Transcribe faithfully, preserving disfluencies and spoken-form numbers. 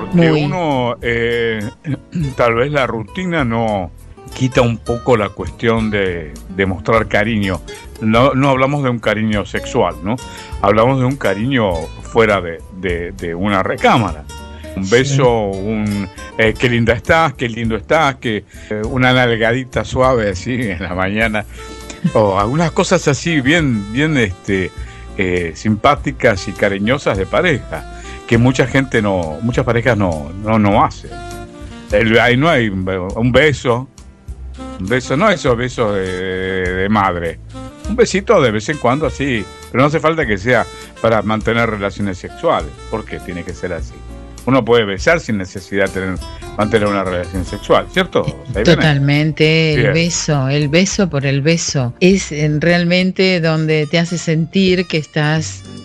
porque Muy. uno, eh, tal vez la rutina no quita un poco la cuestión de, de mostrar cariño. No, no hablamos de un cariño sexual, ¿no? Hablamos de un cariño fuera de, de, de una recámara. Un beso, sí. un eh, qué linda estás, qué lindo estás, que eh, una nalgadita suave así en la mañana, o algunas cosas así bien, bien este, eh, simpáticas y cariñosas de pareja, que mucha gente no, muchas parejas no, no, no hacen. El, ahí no hay un beso, un beso, no esos besos de, de, de madre, un besito de vez en cuando así, pero no hace falta que sea para mantener relaciones sexuales, porque tiene que ser así. Uno puede besar sin necesidad de tener, mantener una relación sexual, ¿cierto? Totalmente, el Bien. beso, el beso por el beso, es realmente donde te hace sentir que estás